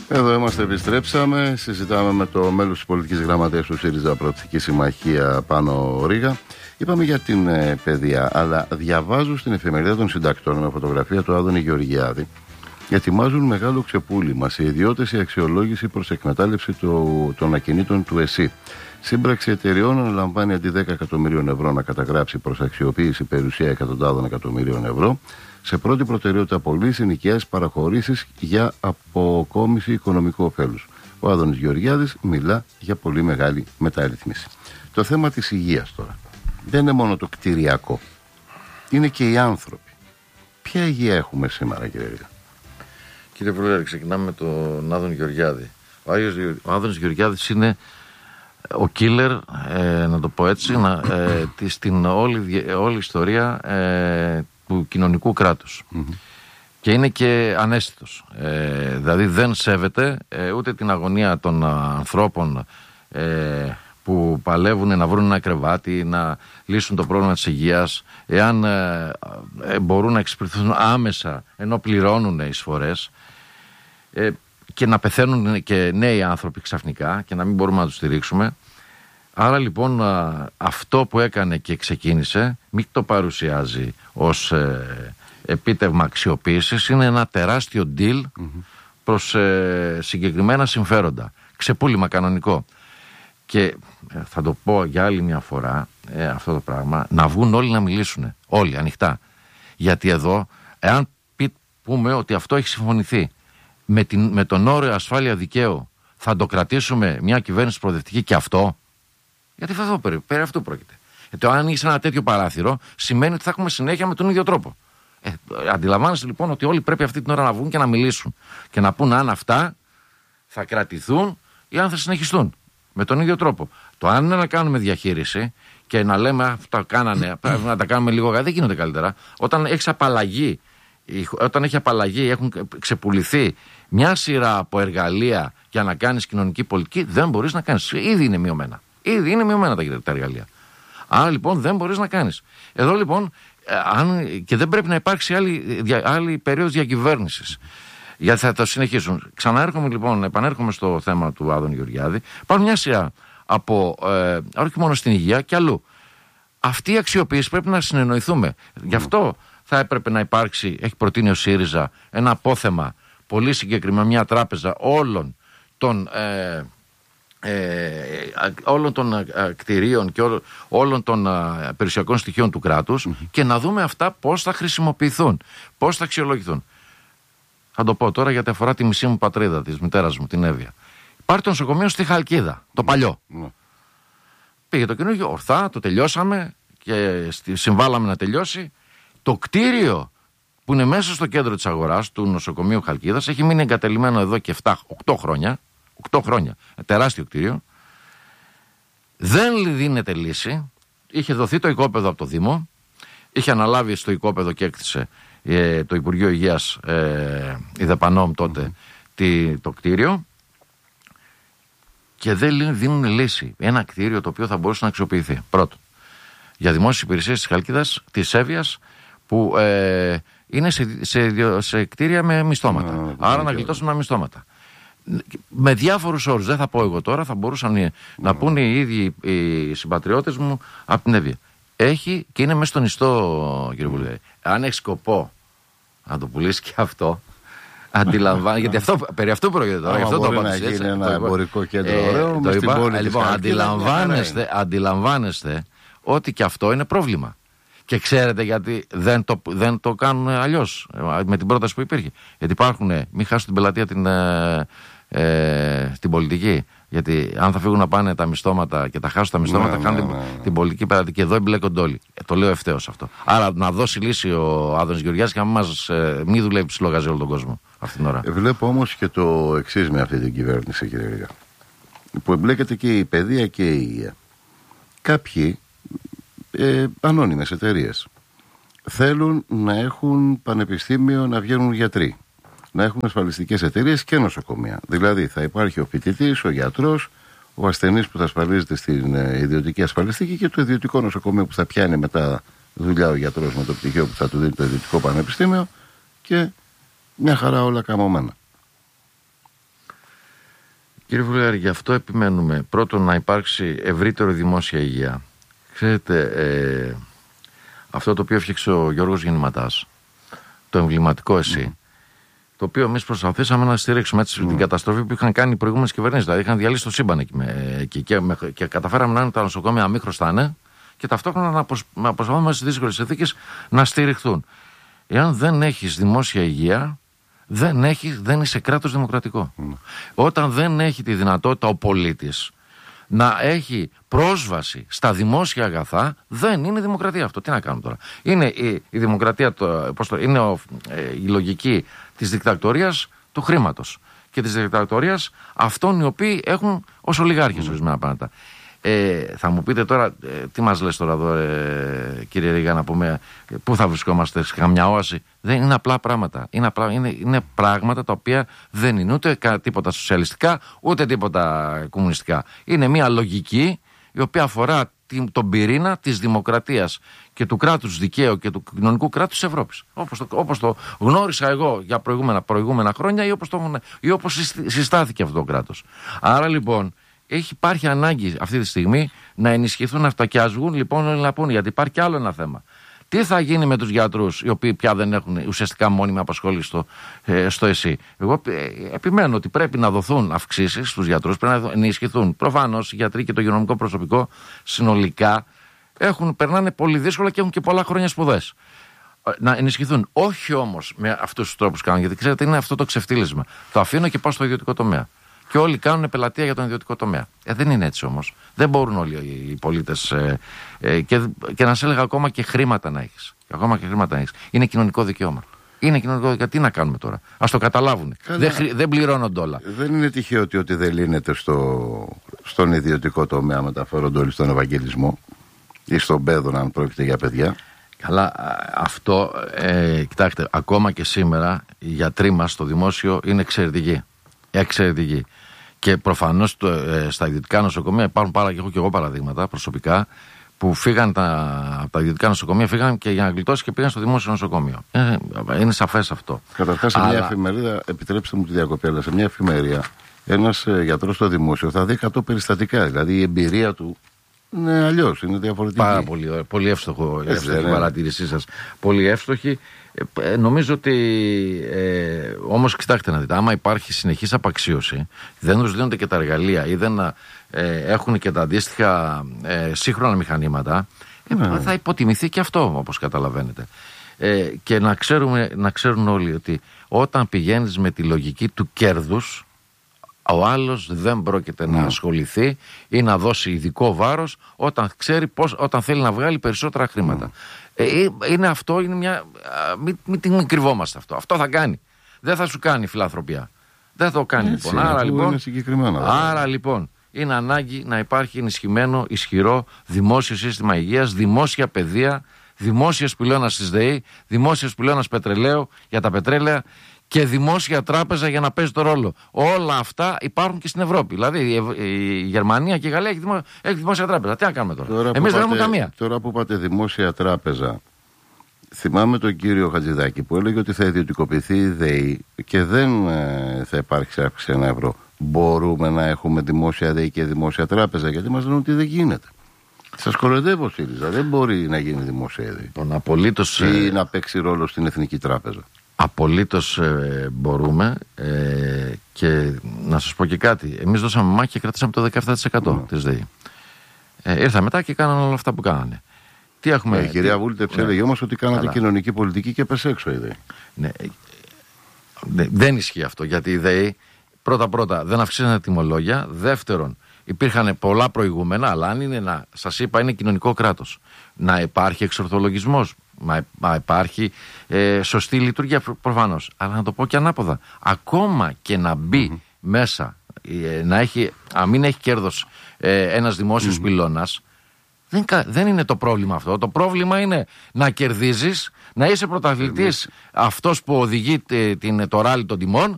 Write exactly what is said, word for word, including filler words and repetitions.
Εδώ είμαστε, επιστρέψαμε. Συζητάμε με το μέλος της πολιτικής γραμματείας του ΣΥΡΙΖΑ Προοδευτική Συμμαχία, Πάνο Ρήγα. Είπαμε για την ε, παιδεία, αλλά διαβάζω στην εφημερίδα των συντακτών με φωτογραφία του Άδωνη Γεωργιάδη. Ετοιμάζουν μεγάλο ξεπούλημα σε ιδιώτες η αξιολόγηση προς εκμετάλλευση το, των ακινήτων του ΕΣΥ. Σύμπραξη εταιρεών αναλαμβάνει αντί δέκα εκατομμυρίων ευρώ να καταγράψει προς αξιοποίηση περιουσία εκατοντάδων εκατομμυρίων ευρώ. Σε πρώτη προτεραιότητα πωλήσεις, νοικιάσεις, παραχωρήσεις για αποκόμιση οικονομικού ωφέλους. Ο Άδωνης Γεωργιάδης μιλά για πολύ μεγάλη μεταρρύθμιση. Το θέμα της υγείας τώρα δεν είναι μόνο το κτηριακό, είναι και οι άνθρωποι. Ποια υγεία έχουμε σήμερα, κύριε Ρήγα? Κύριε Πρόεδρε, ξεκινάμε με τον Άδωνη Γεωργιάδη. Ο, Άγιος, ο Άδωνης Γεωργιάδης είναι ο κίλερ, ε, να το πω έτσι, να, ε, στην όλη, όλη ιστορία ε, του κοινωνικού κράτους. Mm-hmm. Και είναι και ανέστητος. Ε, δηλαδή δεν σέβεται ε, ούτε την αγωνία των ανθρώπων ε, που παλεύουν να βρουν ένα κρεβάτι, να λύσουν το πρόβλημα της υγείας, εάν ε, ε, μπορούν να εξυπηρετηθούν άμεσα ενώ πληρώνουν εισφορές, ε, και να πεθαίνουν και νέοι άνθρωποι ξαφνικά και να μην μπορούμε να τους στηρίξουμε. Άρα λοιπόν αυτό που έκανε και ξεκίνησε, μην το παρουσιάζει ως ε, επίτευγμα αξιοποίησης, είναι ένα τεράστιο deal mm-hmm. προς ε, συγκεκριμένα συμφέροντα. Ξεπούλημα κανονικό. Και ε, θα το πω για άλλη μια φορά ε, αυτό το πράγμα, να βγουν όλοι να μιλήσουν. Όλοι, ανοιχτά. Γιατί εδώ, εάν πει, πούμε ότι αυτό έχει συμφωνηθεί με, την, με τον όρο ασφάλεια δικαίου, θα το κρατήσουμε μια κυβέρνηση προοδευτική και αυτό? Γιατί αυτό, περί, περί αυτού πρόκειται. Γιατί αν είσαι ένα τέτοιο παράθυρο, σημαίνει ότι θα έχουμε συνέχεια με τον ίδιο τρόπο. Ε, αντιλαμβάνεσαι λοιπόν ότι όλοι πρέπει αυτή την ώρα να βγουν και να μιλήσουν και να πούν αν αυτά θα κρατηθούν ή αν θα συνεχιστούν με τον ίδιο τρόπο. Το αν είναι να κάνουμε διαχείριση και να λέμε αυτά κάνανε, πρέπει να τα κάνουμε λίγο, δεν γίνονται καλύτερα. Όταν έχει απαλλαγή, όταν έχει απαλλαγή, έχουν ξεπουληθεί μια σειρά από εργαλεία για να κάνεις κοινωνική πολιτική, δεν μπορείς να κάνεις. Ήδη είναι μειωμένα. Ήδη είναι μειωμένα τα, τα εργαλεία. Άρα λοιπόν δεν μπορείς να κάνεις. Εδώ λοιπόν, αν, και δεν πρέπει να υπάρξει άλλη, άλλη περίοδος διακυβέρνησης. Γιατί θα το συνεχίσουν. Ξαναέρχομαι λοιπόν, επανέρχομαι στο θέμα του Άδωνη Γεωργιάδη. Υπάρχουν μια σειρά από, ε, όχι μόνο στην υγεία και αλλού. Αυτή η αξιοποίηση πρέπει να συνεννοηθούμε. Mm. Γι' αυτό θα έπρεπε να υπάρξει, έχει προτείνει ο ΣΥΡΙΖΑ, ένα απόθεμα πολύ συγκεκριμένα, μια τράπεζα όλων των, ε, ε, όλων των ε, κτηρίων και όλων, όλων των ε, περιουσιακών στοιχείων του κράτους mm-hmm. και να δούμε αυτά πώς θα χρησιμοποιηθούν, πώς θα αξιολογηθούν. Θα το πω τώρα γιατί αφορά τη μισή μου πατρίδα, της μητέρας μου, την Εύβοια. Υπάρχει το νοσοκομείο στη Χαλκίδα, το παλιό. Mm. Πήγε το καινούργιο, ορθά, το τελειώσαμε και συμβάλαμε να τελειώσει. Το κτίριο που είναι μέσα στο κέντρο της αγοράς του νοσοκομείου Χαλκίδας έχει μείνει εγκατελειμμένο εδώ και επτά οκτώ χρόνια. οκτώ χρόνια. Τεράστιο κτίριο. Δεν δίνεται λύση. Είχε δοθεί το οικόπεδο από το Δήμο. Είχε αναλάβει στο οικόπεδο και έκτισε ε, το Υπουργείο Υγείας, ε, η ΔΕΠΑΝΟΜ τότε, τη, το κτίριο. Και δεν δίνουν λύση. Ένα κτίριο το οποίο θα μπορούσε να αξιοποιηθεί. Πρώτον, για δημόσιες υπηρεσίες της Χαλκίδας, της Εύβοιας, που ε, είναι σε, σε, σε κτίρια με μισθώματα. Να, Άρα να γλιτώσουν με μισθώματα. Με διάφορους όρους, δεν θα πω εγώ τώρα, θα μπορούσαν να, να πούνε οι ίδιοι οι συμπατριώτες μου από την Εύβοια. Έχει και είναι μέσα στον ιστό, κύριε Βουλγαρή. Αν έχει σκοπό να το πουλήσει και αυτό, αντιλαμβάνει, γιατί αυτό, περί αυτού πρόκειται τώρα. Αυτό το να γίνει ένα εμπορικό κέντρο ε, ωραίο, το είπα, πόλη λοιπόν, αντιλαμβάνεστε, αντιλαμβάνεστε ότι και αυτό είναι πρόβλημα. Και ξέρετε γιατί δεν το, δεν το κάνουν αλλιώς με την πρόταση που υπήρχε. Γιατί υπάρχουν, μην χάσουν την πελατεία την, ε, ε, στην πολιτική. Γιατί αν θα φύγουν να πάνε τα μισθώματα και τα χάσουν τα μισθώματα, ναι, κάνουν ναι, ναι, ναι. την πολιτική πελατεία. Και εδώ εμπλέκονται όλοι. Ε, το λέω ευθέως αυτό. Άρα να δώσει λύση ο Άδωνης Γεωργιάδης και να μας, ε, μην δουλεύει ψηλό γαζί όλο τον κόσμο αυτή την ώρα. Ε, βλέπω όμως και το εξής με αυτή την κυβέρνηση, κύριε Ρήγα. Που εμπλέκεται και η παιδεία και η υγεία. Κάποιοι ε, ανώνυμες εταιρείες θέλουν να έχουν πανεπιστήμιο, να βγαίνουν γιατροί, να έχουν ασφαλιστικές εταιρείες και νοσοκομεία. Δηλαδή θα υπάρχει ο φοιτητής, ο γιατρός, ο ασθενής που θα ασφαλίζεται στην ε, ιδιωτική ασφαλιστική και το ιδιωτικό νοσοκομείο που θα πιάνει μετά δουλειά ο γιατρός με το πτυχίο που θα του δίνει το ιδιωτικό πανεπιστήμιο και μια χαρά όλα καμωμένα. Κύριε Βουλγαρή, γι' αυτό επιμένουμε πρώτον να υπάρξει ευρύτερο δημόσια υγεία. Ξέρετε, ε, αυτό το οποίο έφτιαξε ο Γιώργος Γεννηματάς, το εμβληματικό ΕΣΥ, mm. το οποίο εμείς προσπαθήσαμε να στηρίξουμε έτσι mm. την καταστροφή που είχαν κάνει οι προηγούμενες κυβερνήσεις. Δηλαδή είχαν διαλύσει το σύμπαν εκεί, εκεί και, και, και καταφέραμε να είναι τα νοσοκομεία να μην χρωστάνε και ταυτόχρονα να, προσ, να προσπαθούμε στις δύσκολες συνθήκες να στηριχθούν. Εάν δεν έχεις δημόσια υγεία, δεν, έχεις, δεν είσαι κράτος δημοκρατικό. Mm. Όταν δεν έχει τη δυνατότητα ο πολίτης να έχει πρόσβαση στα δημόσια αγαθά, δεν είναι δημοκρατία αυτό. Τι να κάνουμε τώρα. Είναι η, η δημοκρατία, το, πώς το, είναι ο, ε, η λογική της δικτατορίας του χρήματος και της δικτατορίας αυτών οι οποίοι έχουν ως ολιγάρχες mm. ορισμένα πράγματα. Ε, θα μου πείτε τώρα, ε, τι μας λες τώρα εδώ, ε, κύριε Ρίγα, να πούμε, ε, πού θα βρισκόμαστε, σε καμιά όαση. Δεν είναι απλά πράγματα. Είναι, απλά, είναι, είναι πράγματα τα οποία δεν είναι ούτε τίποτα σοσιαλιστικά, ούτε τίποτα κομμουνιστικά. Είναι μια λογική η οποία αφορά την, τον πυρήνα της δημοκρατίας και του κράτους δικαίου και του κοινωνικού κράτους της Ευρώπης. Όπως το, όπως το γνώρισα εγώ για προηγούμενα, προηγούμενα χρόνια ή όπως, το, ή όπως συστάθηκε αυτό το κράτος. Άρα λοιπόν, έχει, υπάρχει ανάγκη αυτή τη στιγμή να ενισχυθούν αυτά και ας βγουν λοιπόν όλοι να πούνε, γιατί υπάρχει κι άλλο ένα θέμα. Τι θα γίνει με τους γιατρούς οι οποίοι πια δεν έχουν ουσιαστικά μόνιμη απασχόληση στο, ε, στο ΕΣΥ. Εγώ ε, επιμένω ότι πρέπει να δοθούν αυξήσεις στους γιατρούς, πρέπει να ενισχυθούν. Προφανώς οι γιατροί και το υγειονομικό προσωπικό συνολικά έχουν, περνάνε πολύ δύσκολα και έχουν και πολλά χρόνια σπουδές. Να ενισχυθούν. Όχι όμως με αυτούς τους τρόπους κάνουν, γιατί ξέρετε είναι αυτό το ξεφτύλισμα. Το αφήνω και πάω στο ιδιωτικό τομέα. Και όλοι κάνουν πελατεία για τον ιδιωτικό τομέα. Ε, δεν είναι έτσι όμως. Δεν μπορούν όλοι οι πολίτες. Ε, ε, και, και να σε έλεγα ακόμα και χρήματα να έχεις. Ακόμα και χρήματα να έχεις. Είναι κοινωνικό δικαίωμα. Είναι κοινωνικό δικαίωμα. Τι να κάνουμε τώρα. Ας το καταλάβουν. Δεν, δεν πληρώνονται όλα. Δεν είναι τυχαίο ότι ό,τι δεν λύνεται στο, στον ιδιωτικό τομέα μεταφέρονται όλοι στον Ευαγγελισμό ή στον Πέδων, αν πρόκειται για παιδιά. Καλά, αυτό, ε, κοιτάξτε, ακόμα και σήμερα οι γιατροί μας στο δημόσιο είναι εξαιρετικοί. Εξαιρετικοί. Και προφανώς ε, στα ιδιωτικά νοσοκομεία υπάρχουν πάρα και έχω και εγώ παραδείγματα προσωπικά που φύγαν τα, από τα ιδιωτικά νοσοκομεία, φύγαν και για να γλιτώσει και πήγαν στο δημόσιο νοσοκομείο. Ε, είναι σαφές αυτό. Καταρχάς, σε αλλά... μια εφημερίδα, επιτρέψτε μου τη διακοπή, αλλά σε μια εφημερίδα ένας ε, γιατρός στο δημόσιο θα δει εκατό περιστατικά. Δηλαδή η εμπειρία του είναι αλλιώς, είναι διαφορετική. Πάρα πολύ, πολύ εύστοχο, εύστοχη η παρατήρησή σας. Πολύ εύστοχη. Ε, νομίζω ότι ε, όμως κοιτάξτε να δείτε, άμα υπάρχει συνεχής απαξίωση, δεν τους δίνονται και τα εργαλεία ή δεν ε, έχουν και τα αντίστοιχα ε, σύγχρονα μηχανήματα, ε, ναι. θα υποτιμηθεί και αυτό, όπως καταλαβαίνετε. Ε, και να, ξέρουμε, να ξέρουν όλοι ότι όταν πηγαίνεις με τη λογική του κέρδους, ο άλλος δεν πρόκειται mm. να ασχοληθεί ή να δώσει ειδικό βάρος όταν ξέρει πώς, όταν θέλει να βγάλει περισσότερα χρήματα. Mm. Ε, είναι αυτό, είναι μια. Μην μη, μη, μη κρυβόμαστε αυτό. Αυτό θα κάνει. Δεν θα σου κάνει φιλανθρωπία. Δεν θα το κάνει. Έτσι, λοιπόν. Άρα, λοιπόν, άρα λοιπόν είναι ανάγκη να υπάρχει ενισχυμένο, ισχυρό δημόσιο σύστημα υγείας, δημόσια παιδεία, δημόσιος πυλώνας της ΔΕΗ, δημόσιος πυλώνας πετρελαίου για τα πετρέλαια και δημόσια τράπεζα για να παίζει το ρόλο. Όλα αυτά υπάρχουν και στην Ευρώπη. Δηλαδή η Γερμανία και η Γαλλία έχει δημόσια, έχει δημόσια τράπεζα. Τι να κάνουμε τώρα. τώρα Εμείς δεν έχουμε καμία. Τώρα που είπατε δημόσια τράπεζα, θυμάμαι τον κύριο Χατζηδάκη που έλεγε ότι θα ιδιωτικοποιηθεί η ΔΕΗ και δεν ε, θα υπάρξει αύξηση ένα ευρώ. Μπορούμε να έχουμε δημόσια ΔΕΗ και δημόσια τράπεζα, γιατί μας λένε ότι δεν γίνεται. Σας κοροϊδεύω, ΣΥΡΙΖΑ. Δεν μπορεί να γίνει δημόσια ΔΕΗ. Τον απολύτως, ή ε... να παίξει ρόλο στην Εθνική Τράπεζα. Απολύτως ε, μπορούμε ε, και να σας πω και κάτι. Εμείς δώσαμε μάχη και κρατήσαμε το δεκαεπτά τοις εκατό mm. της ΔΕΗ. Ε, ήρθα μετά και κάνανε όλα αυτά που κάνανε. Τι έχουμε, ε, η κυρία Βούλτεψ ναι. έλεγε όμως ότι κάνατε Καλά. κοινωνική πολιτική και πες έξω η ΔΕΗ. Ναι, ναι, δεν ισχύει αυτό, γιατί η ΔΕΗ πρώτα-πρώτα δεν αυξήσανε τιμολόγια. Δεύτερον, υπήρχαν πολλά προηγούμενα, αλλά αν είναι να, σας είπα, είναι κοινωνικό κράτος. Να υπάρχει εξορθολογισμός, να υπάρχει ε, σωστή λειτουργία προφανώς. Αλλά να το πω και ανάποδα. Ακόμα και να μπει mm-hmm. μέσα, ε, να έχει, να μην έχει κέρδος ε, ένας δημόσιος mm-hmm. πυλώνας, δεν, δεν είναι το πρόβλημα αυτό. Το πρόβλημα είναι να κερδίζεις, να είσαι πρωταθλητής, mm-hmm. αυτός που οδηγεί την, το ράλι των τιμών